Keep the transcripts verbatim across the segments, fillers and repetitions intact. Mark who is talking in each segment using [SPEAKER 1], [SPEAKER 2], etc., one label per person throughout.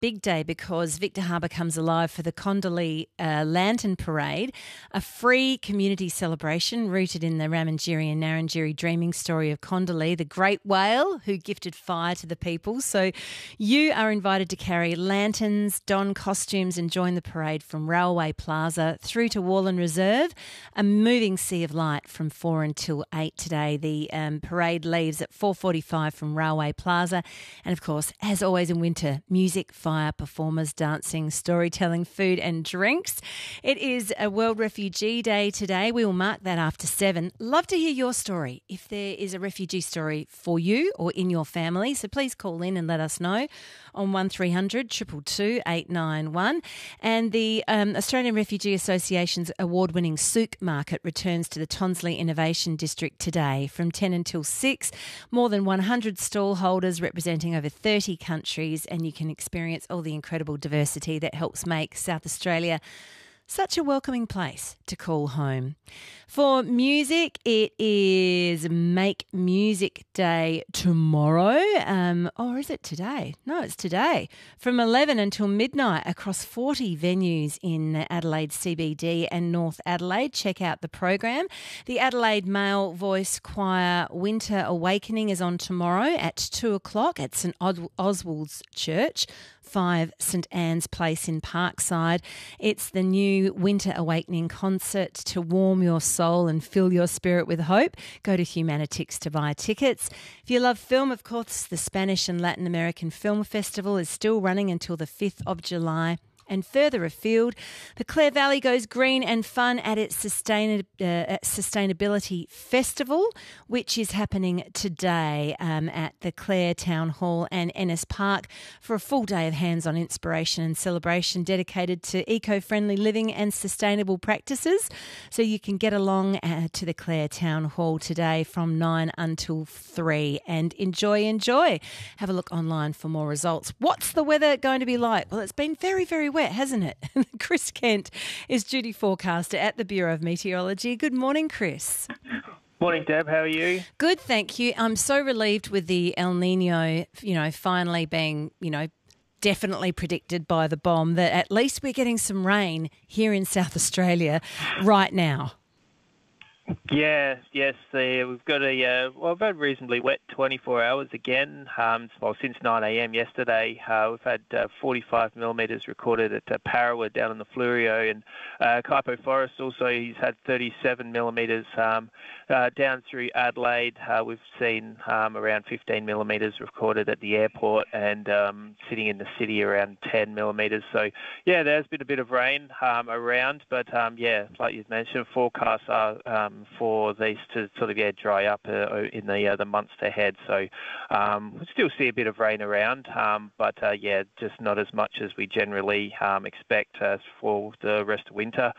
[SPEAKER 1] big day because Victor Harbour comes alive for the Condolee uh, Lantern Parade, a free community celebration rooted in the Ramangiri and Narrangiri dreaming story of Condolee, the great whale who gifted fire to the people. So you are invited to carry lanterns, don costumes and join the parade from Railway Plaza through to Warland Reserve, a moving sea of light from four until eight today. The um, parade leaves at four forty-five from Railway Plaza. And, of course, as always in winter, music, fire, performers, dancing, storytelling, food and drinks. It is a World Refugee Day today. We will mark that after seven. Love to hear your story if there is a refugee story for you or in your family. So please call in and let us know on one three hundred two two two eight nine one. And the um, Australian Refugee Association's award-winning Souk Market returns to the Tonsley Innovation District today from ten until six. More than one hundred stall holders representing over thirty countries, and you can experience all the incredible diversity that helps make South Australia such a welcoming place to call home. For music, it is Make Music Day tomorrow. Um, or is it today? No, it's today. From eleven until midnight across forty venues in Adelaide C B D and North Adelaide. Check out the program. The Adelaide Male Voice Choir Winter Awakening is on tomorrow at two o'clock at St Oswald's Church, five St Anne's Place in Parkside. It's the new Winter Awakening concert to warm your soul and fill your spirit with hope. Go to Humanitix to buy tickets. If you love film, of course, the Spanish and Latin American Film Festival is still running until the fifth of July. And further afield, the Clare Valley goes green and fun at its sustain, uh, Sustainability Festival, which is happening today um, at the Clare Town Hall and Ennis Park for a full day of hands-on inspiration and celebration dedicated to eco-friendly living and sustainable practices. So you can get along uh, to the Clare Town Hall today from nine until three and enjoy, enjoy. Have a look online for more results. What's the weather going to be like? Well, it's been very, very wet, hasn't it? Chris Kent is duty forecaster at the Bureau of Meteorology. Good morning, Chris.
[SPEAKER 2] Morning, Deb. How are you?
[SPEAKER 1] Good, thank you. I'm so relieved with the El Nino, you know, finally being, you know, definitely predicted by the bomb that at least we're getting some rain here in South Australia right now.
[SPEAKER 2] Yeah, yes, the, we've got a uh, well, we've had reasonably wet twenty-four hours again. Um, well, since nine a.m. yesterday, uh, we've had uh, forty-five millimetres recorded at uh, Parawa down in the Fleurieu, and uh, Kaipo Forest also. He's had thirty-seven millimetres um, uh, down through Adelaide. Uh, we've seen um, around fifteen millimetres recorded at the airport, and um, sitting in the city around ten millimetres. So, yeah, there's been a bit of rain um, around, but um, yeah, like you mentioned, forecasts are um, for these to sort of yeah dry up uh, in the uh, the months ahead. So um, we still see a bit of rain around, um, but uh, yeah, just not as much as we generally um, expect uh, for the rest of winter.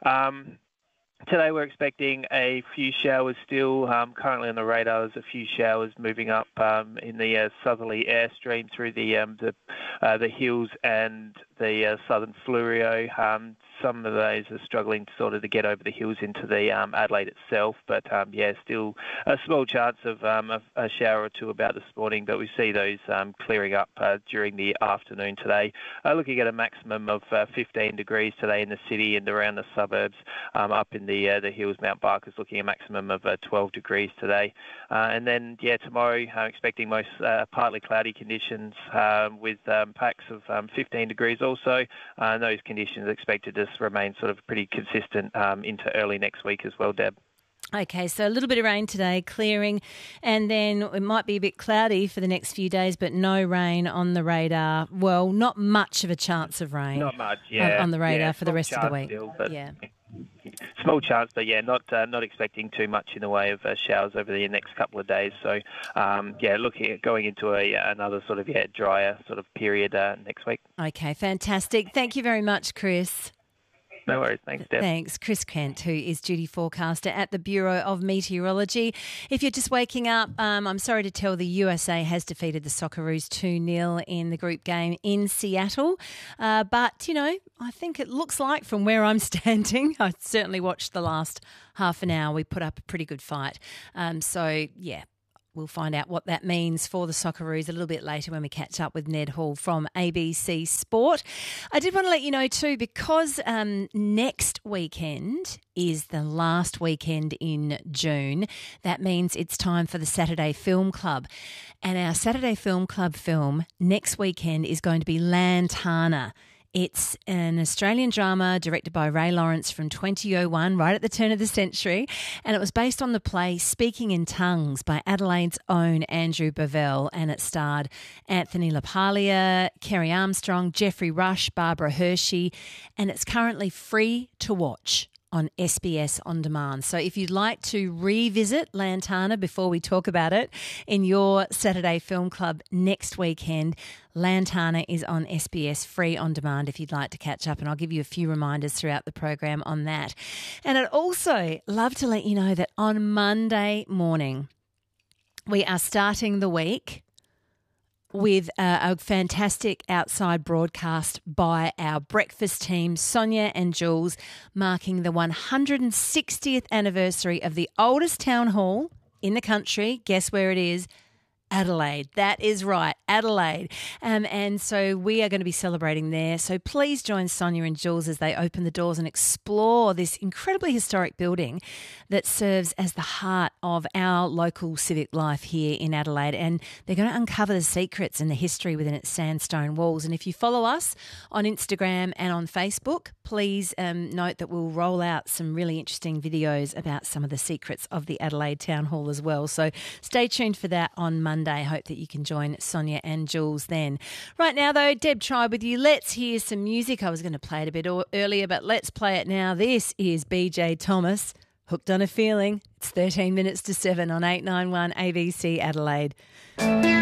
[SPEAKER 2] Um, Today we're expecting a few showers still. Um, currently on the radar, there's a few showers moving up um, in the uh, southerly airstream through the um, the, uh, the hills and the uh, southern Fleurieu. Um, some of those are struggling to sort of to get over the hills into the um, Adelaide itself, but um, yeah, still a small chance of um, a, a shower or two about this morning. But we see those um, clearing up uh, during the afternoon today. Uh, looking at a maximum of uh, fifteen degrees today in the city and around the suburbs. Um, up in the uh, the hills, Mount Barker is looking at a maximum of uh, twelve degrees today, uh, and then yeah, tomorrow I'm expecting most uh, partly cloudy conditions um, with um, packs of um, fifteen degrees also. Uh, and those conditions are expected to remain sort of pretty consistent um, into early next week as well, Deb.
[SPEAKER 1] Okay, so a little bit of rain today, clearing, and then it might be a bit cloudy for the next few days, but no rain on the radar. Well, not much of a chance of rain.
[SPEAKER 2] Not much, yeah.
[SPEAKER 1] On the radar
[SPEAKER 2] yeah,
[SPEAKER 1] for the rest of the week.
[SPEAKER 2] Still, but
[SPEAKER 1] yeah.
[SPEAKER 2] Small chance, but yeah, not uh, not expecting too much in the way of uh, showers over the next couple of days. So, um, yeah, looking at going into a another sort of yeah drier sort of period uh, next week.
[SPEAKER 1] Okay, fantastic. Thank you very much, Chris.
[SPEAKER 2] No worries. Thanks, Deb.
[SPEAKER 1] Thanks. Chris Kent, who is duty forecaster at the Bureau of Meteorology. If you're just waking up, um, I'm sorry to tell the U S A has defeated the Socceroos two nil in the group game in Seattle. Uh, but, you know, I think it looks like from where I'm standing, I certainly watched the last half an hour, we put up a pretty good fight. Um, so, yeah. we'll find out what that means for the Socceroos a little bit later when we catch up with Ned Hall from A B C Sport. I did want to let you know too, because um, next weekend is the last weekend in June. That means it's time for the Saturday Film Club. And our Saturday Film Club film next weekend is going to be Lantana. It's an Australian drama directed by Ray Lawrence from twenty oh one, right at the turn of the century, and it was based on the play Speaking in Tongues by Adelaide's own Andrew Bovell, and it starred Anthony LaPaglia, Kerry Armstrong, Jeffrey Rush, Barbara Hershey, and it's currently free to watch on S B S On Demand. So if you'd like to revisit Lantana before we talk about it in your Saturday Film Club next weekend, Lantana is on S B S free on demand if you'd like to catch up, and I'll give you a few reminders throughout the program on that. And I'd also love to let you know that on Monday morning, we are starting the week with a, a fantastic outside broadcast by our breakfast team, Sonia and Jules, marking the one hundred sixtieth anniversary of the oldest town hall in the country. Guess where it is? Adelaide. That is right, Adelaide. Um, and so we are going to be celebrating there. So please join Sonia and Jules as they open the doors and explore this incredibly historic building that serves as the heart of our local civic life here in Adelaide. And they're going to uncover the secrets and the history within its sandstone walls. And if you follow us on Instagram and on Facebook, please um, note that we'll roll out some really interesting videos about some of the secrets of the Adelaide Town Hall as well. So stay tuned for that on Monday. Monday. Hope that you can join Sonia and Jules then. Right now, though, Deb Tribe with you. Let's hear some music. I was going to play it a bit earlier, but let's play it now. This is B J Thomas, Hooked on a Feeling. It's thirteen minutes to seven on eight ninety-one A B C Adelaide.